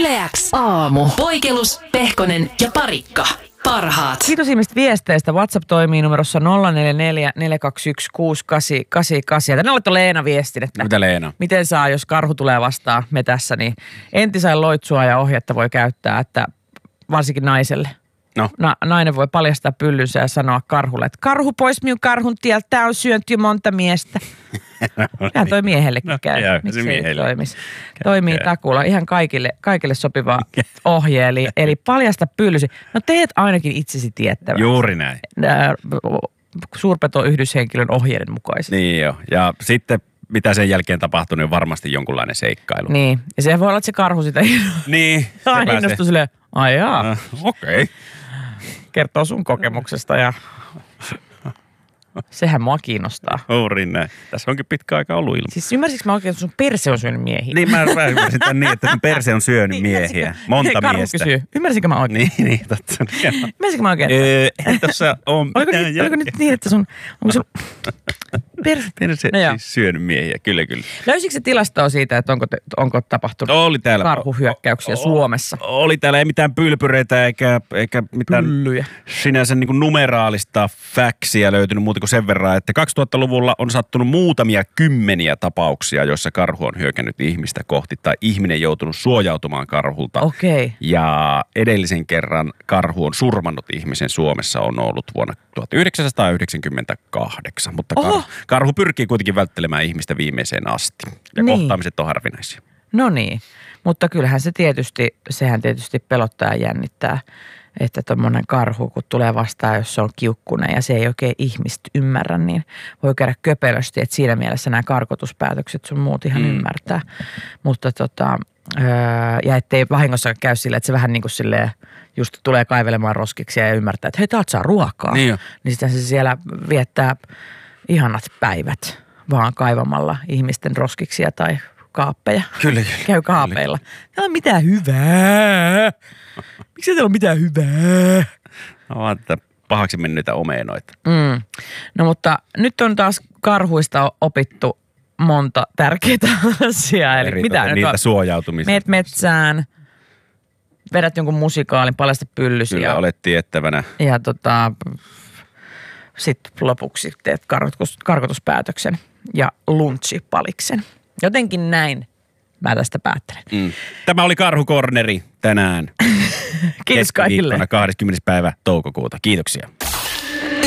Yle X aamu. Poikelus, Pehkonen ja Parikka. Parhaat. Kiitos ihmistä viesteistä. WhatsApp toimii numerossa 044 421 6888. Tänne olette Leena viestin, että mitä Leena? Miten saa, jos karhu tulee vastaan metässä, niin entisain loitsua ja ohjetta voi käyttää, että varsinkin naiselle. No. Nainen voi paljastaa pyllynsä ja sanoa karhulle, että karhu pois minun karhun tieltä, tää on syönyt jo monta miestä. Tämä toi miehellekin käy. Miksi se miehelle toimisi? Toimii takulla. Ihan kaikille sopiva ohje, eli paljasta pyllysi. No teet ainakin itsesi tiettävä. Juuri näin. Suurpetoyhdyshenkilön ohjeiden mukaisesti. Niin joo. Ja sitten mitä sen jälkeen tapahtuu, niin on varmasti jonkunlainen seikkailu. Niin. Ja se voi olla, että se karhu sitä niin. innostui silleen, ai jaa. Okei. Kertoo sun kokemuksesta ja sehän mua kiinnostaa. Juuri näin. Tässä onkin pitkä aika ollut ilma. Siis ymmärsitkö mä oikein, että sun perse on syönyt miehiä? Niin mä ymmärsin tämän niin, että sun perse on syönyt miehiä. Monta karhu miestä. Kysyy. Ymmärsinkö mä oikein? Niin, totta. Ymmärsinkö mä oikein? Tuossa on... Oliko nyt niin, että onko sun perse siis syönyt miehiä, kyllä. Löysitkö se tilastoa siitä, että onko tapahtunut karhuhyökkäyksiä Suomessa? Oli täällä ei mitään pylpyreitä eikä mitään pyllyjä. Sinänsä niin kuin numeraalista faksia löytynyt muuta kuin sen verran, että 2000-luvulla on sattunut muutamia kymmeniä tapauksia, joissa karhu on hyökännyt ihmistä kohti tai ihminen joutunut suojautumaan karhulta. Okei. Ja edellisen kerran karhu on surmannut ihmisen Suomessa on ollut vuonna 1998, mutta karhu pyrkii kuitenkin välttelemään ihmistä viimeiseen asti. Ja kohtaamiset on harvinaisia. No niin, mutta kyllähän sehän tietysti pelottaa ja jännittää, että tommonen karhu, kun tulee vastaan, jos se on kiukkunen ja se ei oikein ihmistä ymmärrä, niin voi käydä köpelösti, että siinä mielessä nämä karkotuspäätökset sun muut ihan ymmärtää. Mutta ja ettei vahingossa käy sille, että se vähän niin kuin silleen just tulee kaivelemaan roskiksi ja ymmärtää, että hei, täältä saa ruokaa. Niin sitten se siellä viettää ihanat päivät vaan kaivamalla ihmisten roskiksia tai kaappeja. Kyllä. Käy kaapeilla. Täällä on mitään hyvää. Miksi täällä on mitään hyvää? No vaan tätä pahaksi menneitä omenoita. No mutta nyt on taas karhuista opittu monta tärkeää asiaa. Eli mitä niitä suojautumista. Meet metsään, vedät jonkun musikaalin, paljasta pyllysiä. Kyllä, olet tiettävänä. Ja sitten lopuksi teet karkotuspäätöksen ja lunchipaliksen. Jotenkin näin mä tästä päättelen. Tämä oli Karhukorneri tänään. Kiitos kaikille. 20. päivä toukokuuta. Kiitoksia.